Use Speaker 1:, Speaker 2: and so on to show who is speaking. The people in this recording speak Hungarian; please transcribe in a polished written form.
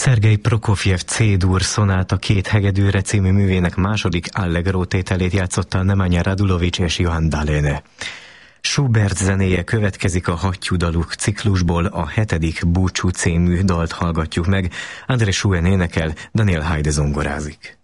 Speaker 1: Szergej Prokofjev C-dur szonáta két hegedűre című művének második allegro tételét játszotta a Nemanja Radulovics és Johan Daléne. Schubert zenéje következik a hattyúdaluk ciklusból, a 7. Búcsú című dalt hallgatjuk meg. André Schuen énekel, Daniel Haide zongorázik.